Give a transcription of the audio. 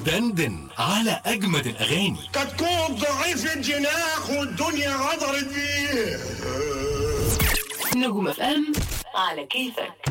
ودندن على أجمد الأغاني. كتكون ضعيف الجناح والدنيا غدرت بيه. نجوم FM على كيفك.